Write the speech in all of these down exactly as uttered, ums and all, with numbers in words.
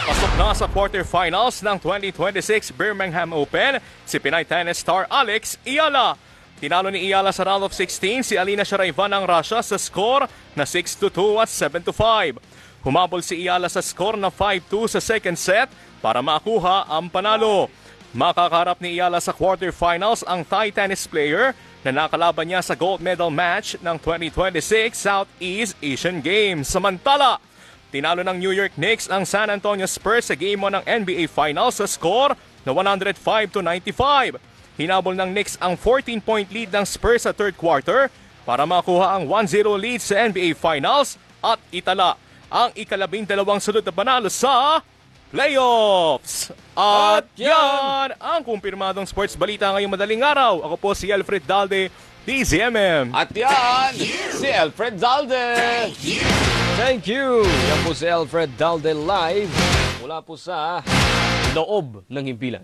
Pasok na sa quarterfinals ng twenty twenty-six Birmingham Open si Pinay tennis star Alex Iyala. Tinalo ni Iyala sa round of sixteen si Alina Sharaiva ng Russia sa score na six to two at seven to five. Humabol si Iyala sa score na five two sa second set para makuha ang panalo. Makakaharap ni Iyala sa quarterfinals ang Thai tennis player na nakalaban niya sa gold medal match ng twenty twenty-six Southeast Asian Games. Samantala, tinalo ng New York Knicks ang San Antonio Spurs sa Game one ng N B A Finals sa score na one oh five to ninety-five. Hinabol ng Knicks ang fourteen-point lead ng Spurs sa third quarter para makuha ang one zero lead sa N B A Finals at itala ang ikalabing dalawang sunod na panalo sa playoffs. At yan ang kumpirmadong sports balita ngayong madaling araw. Ako po si Alfred Dalde, D Z M M. At yan, si Alfred Dalde. Thank you. Yan po si Alfred Dalde live mula po sa loob ng himpilan.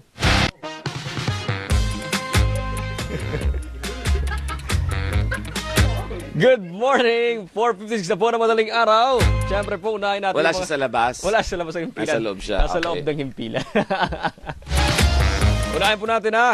Good morning! four fifty-six na po na madaling araw. Siyempre po, unahin natin. Wala mga... siya sa labas? Wala siya sa labas ng himpilan. Nasa loob siya. Nasa okay. loob ng himpilan. Unahin po natin ha.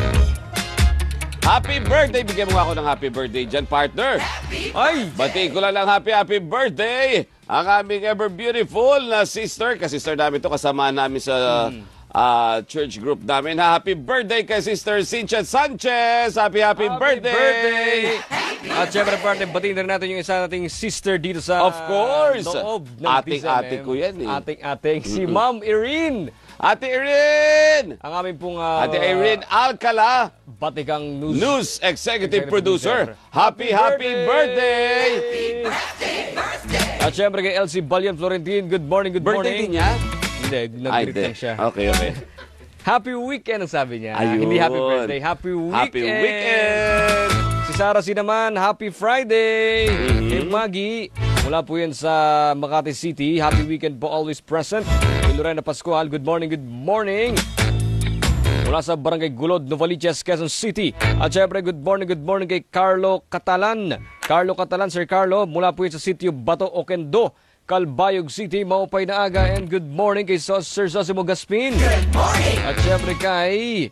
Happy birthday! Bigyan mo ako ng happy birthday dyan, partner. Ay! Batiin ko lang lang happy, happy birthday! Ang aming ever beautiful na sister. Kasi-sister namin to kasama namin sa hmm. uh, church group namin. Happy birthday kay Sister Cynthia Sanchez! Happy, happy, happy birthday! birthday. At syempre, partner, batiin rin natin yung isa nating sister dito sa of course. loob ng Ating-ate ko yan eh. Ating-ating. Si Ma'am Irene. Ate Irene! Ang aming pong... Uh, Ate Irene Alcala. Batikang News. News Executive, Executive Producer. Producer. Happy, happy birthday! Happy birthday! birthday! At syempre kay Elsie Balian Florentin. Good morning, good birthday morning. Birthday din niya? Hindi, nag-greet lang siya. Okay, okay. Happy weekend ang sabi niya. Ayun. Hindi happy birthday. Happy weekend. Happy weekend. Si Sarah C naman, happy Friday. Mm-hmm. Kay Maggie, mula po yan sa Makati City. Happy weekend po, always present. Kay Lorena Pascual, good morning, good morning. Mula sa Barangay Gulod, Novaliches, Quezon City. At syempre, good morning, good morning kay Carlo Catalan. Carlo Catalan, Sir Carlo, mula po yan sa sitio Bato, Oquendo, Calbayog City, maupay na aga. And good morning kay Sir Sosimo Gaspin. Good morning. At syempre kay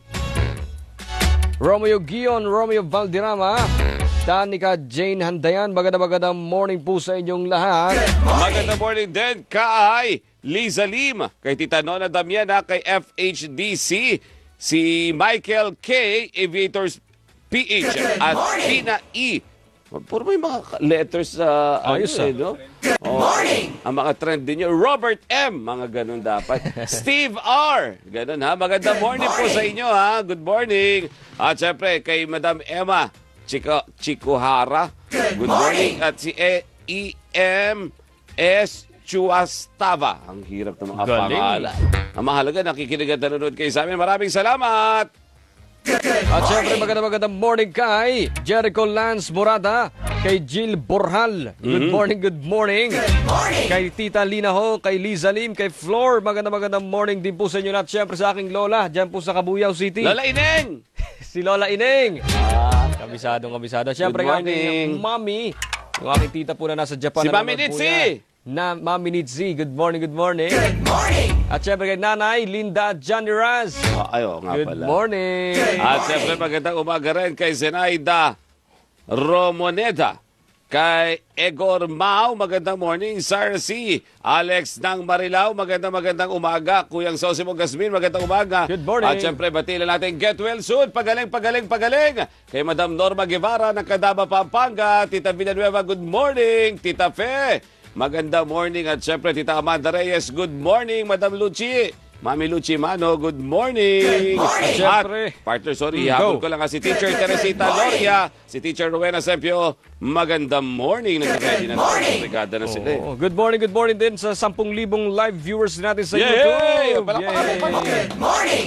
Romeo Gion, Romeo Valderrama, Danica Jane Handayan. Magandang magandang morning po sa inyong lahat. Magandang morning din kay Liza Lim, kay Tita Nona Damiana, kay F H D C, si Michael K, Aviators P H, at Tina E. Puro may mga letters sa uh, ayos, ano, eh, no? Good morning! Oh, ang mga trend din nyo. Robert M. Mga ganun dapat. Steve R. Ganun ha. Magandang morning, morning po sa inyo ha. Good morning. At syempre kay Madam Emma Chico, Chikuhara. Good morning. At si E M S Chuastava. Ang hirap ng mga pangalan. Ang mahalaga, nakikinig at nanonood kayo sa amin. Maraming salamat! At syempre magandang magandang morning kay Jericho Lance Morada, kay Jill Borhal. Good mm-hmm. morning, good morning. Good morning. Kay Tita Lina Ho, kay Liza Lim, kay Flor. Magandang magandang morning din po sa inyo lahat. Syempre sa aking lola, dyan po sa Cabuyao City. Lola Ineng! Si Lola Ineng. Ah, kabisadong kabisado. Syempre kay aking mami, yung aking tita po na nasa Japan. Si Mami Nitsi! Na Mami Nitsi, good morning, good morning. Good morning. At syempre kay Nanay Linda Johnny Raz. Oh, ayo nga good pala. Morning. At syempre magandang umaga rin kay Zenaida Romoneda, kay Egor Mau, magandang morning. Sarah C, Alex ng Marilao, magandang magandang umaga. Kuyang Sosimo Gasmin, magandang umaga. Good morning. At syempre batila natin get well soon. Pagaling, pagaling, pagaling. Kay Madam Norma Guevara ng Cadaba, Pampanga. Tita Villanueva, good morning. Tita Fe, magandang morning. At syempre, Tita Amanda Reyes, good morning. Madam Luchi, Mami Luchi Mano, good morning. Good morning. At syempre, At, partner, sorry, mm, habol ko lang si Teacher Teresita Loria, si Teacher Rowena Sempio, magandang morning. Nagkakaya na natin. Brigada na sila. Oh, good morning, good morning din sa ten thousand live viewers natin sa Yay! YouTube. Palakpakan, palakpakan. Good morning.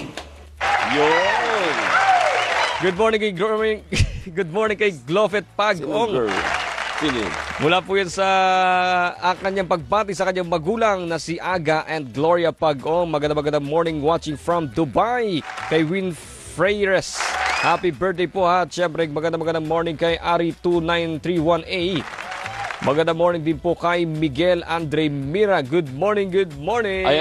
Yun. Good morning kay Good morning kay Glofet Pag-ong. Mula po yan sa uh, kanyang pagbati sa kanyang magulang na si Aga and Gloria Pag-ong. Magandang magandang morning watching from Dubai. Kay Win Freires, happy birthday po ha. At syempre magandang magandang morning kay Ari two nine three one A. Magandang morning din po kay Miguel Andre Mira. Good morning, good morning.